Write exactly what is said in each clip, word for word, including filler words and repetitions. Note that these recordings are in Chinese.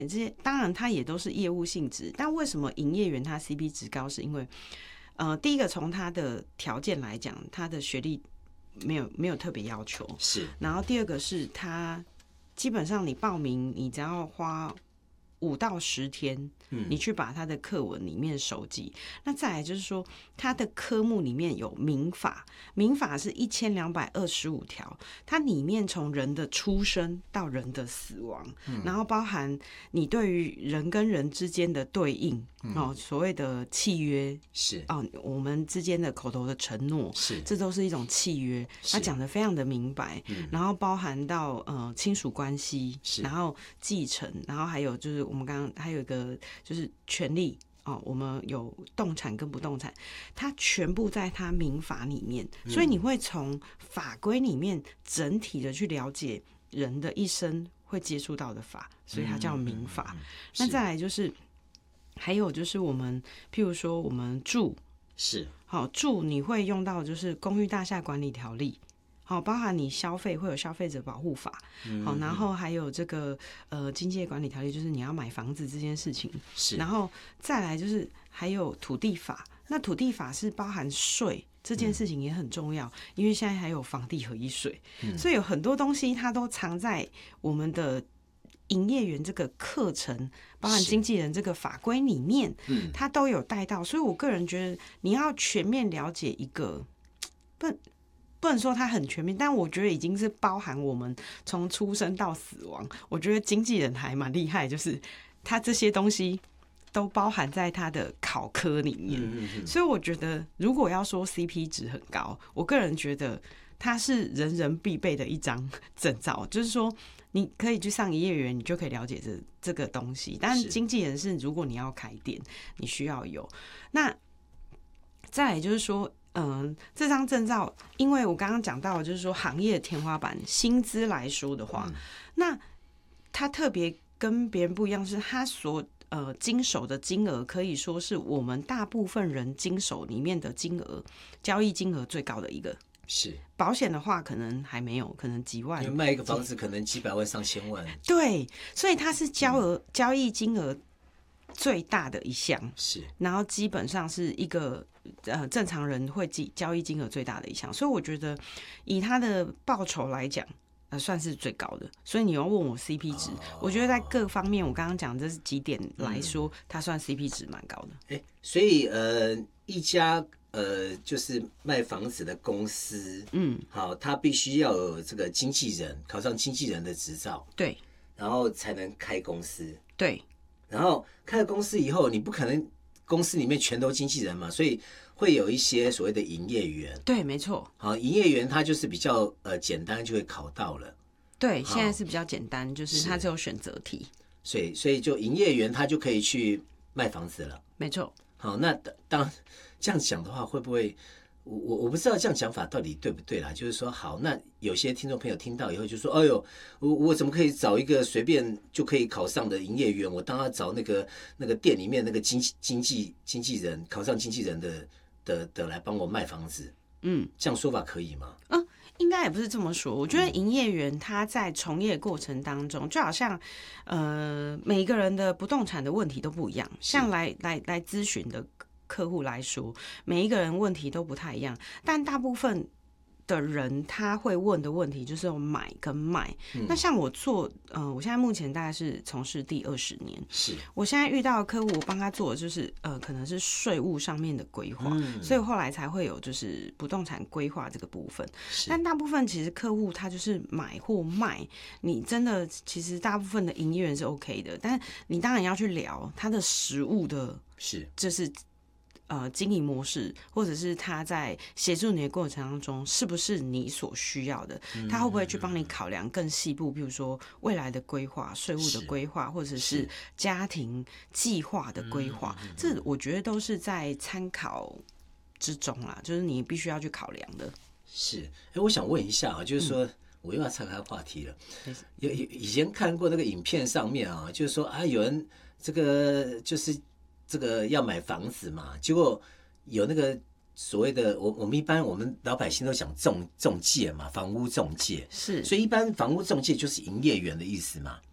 这些当然它也都是业务性质，但为什么营业员他 C P 值高？是因为呃，第一个从他的条件来讲，他的学历没有没有特别要求， 是。 然后第二个是他基本上你报名，你只要花五到十天，你去把他的课文里面熟记。那再来就是说，他的科目里面有民法，民法是一千两百二十五条，它里面从人的出生到人的死亡，嗯、然后包含你对于人跟人之间的对应、嗯、哦，所谓的契约是哦，我们之间的口头的承诺， 是这都是一种契约，他讲得非常的明白，嗯、然后包含到呃亲属关系，然后继承，然后还有就是我们刚刚还有一个就是权利。哦，我们有动产跟不动产，它全部在它民法里面，所以你会从法规里面整体的去了解人的一生会接触到的法，所以它叫民法。嗯嗯嗯、那再来就是还有就是我们譬如说我们住是好住，你会用到就是公寓大厦管理条例。好，包含你消费会有消费者保护法，好，然后还有这个呃经济管理条例，就是你要买房子这件事情， 是， 然后再来就是还有土地法，那土地法是包含税这件事情也很重要，嗯、因为现在还有房地合一税，嗯、所以有很多东西它都藏在我们的营业员这个课程，包含经纪人这个法规里面，嗯，它都有带到，所以我个人觉得你要全面了解一个不。不能说它很全面，但我觉得已经是包含我们从出生到死亡。我觉得经纪人还蛮厉害，就是他这些东西都包含在他的考科里面。嗯嗯嗯，所以我觉得，如果要说 C P 值很高，我个人觉得它是人人必备的一张证照，就是说你可以去上营业员，你就可以了解这这个东西。但是经纪人是，如果你要开店，你需要有。那再来就是说。嗯，这张证照，因为我刚刚讲到，就是说行业的天花板，薪资来说的话，嗯、那它特别跟别人不一样，是它所呃经手的金额，可以说是我们大部分人经手里面的金额，交易金额最高的一个。 是保险的话，可能还没有，可能几万。 因为卖一个房子可能几百万上千万。 对，所以它是交额、嗯、交易金额最大的一项， 是，然后基本上是一个呃正常人会交易金额最大的一项，所以我觉得以他的报酬来讲，呃算是最高的。所以你要问我 C P 值，哦、我觉得在各方面，我刚刚讲这是几点来说，嗯、它算 C P 值蛮高的。 欸、所以呃一家呃就是卖房子的公司，嗯，好，他必须要有这个经纪人，考上经纪人的执照， 对， 然后才能开公司， 对。 然后开了公司以后，你不可能公司里面全都经纪人嘛，所以会有一些所谓的营业员。 对，没错。 好，营业员他就是比较呃简单，就会考到了。 对，现在是比较简单，就是他只有选择题。 所以，所以就营业员他就可以去卖房子了。 没错。 好，那当这样讲的话，会不会？我我我不知道这样讲法到底对不对啦，就是说，好，那有些听众朋友听到以后就说，哎呦，我我怎么可以找一个随便就可以考上的营业员？我当然找那个那个店里面那个经经纪经纪人考上经纪人的的的来帮我卖房子。嗯，这样说法可以吗？ 嗯，应该也不是这么说。我觉得营业员他在从业过程当中，就好像呃每一个人的不动产的问题都不一样，像来来来咨询的客户来说，每一个人问题都不太一样，但大部分的人他会问的问题就是有买跟卖。嗯、那像我做，呃，我现在目前大概是从事第二十年， 是我现在遇到的客户，我帮他做的就是呃，可能是税务上面的规划，嗯、所以后来才会有就是不动产规划这个部分。但大部分其实客户他就是买或卖，你真的其实大部分的营业员是 OK 的，但你当然要去聊他的实务的， 是就是。呃，经营模式，或者是他在协助你的过程当中，是不是你所需要的？他会不会去帮你考量更细部，比如说未来的规划、税务的规划，或者是家庭计划的规划？这我觉得都是在参考之中啦，就是你必须要去考量的。 是，哎，我想问一下啊，就是说。嗯我又要岔开话题了。有以前看过那个影片上面啊，就是说啊，有人这个就是这个要买房子嘛，结果有那个所谓的我我们一般我们老百姓都讲中中介嘛，房屋中介是， 所以一般房屋中介就是营业员的意思嘛。 对，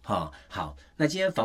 哈、好，那今天访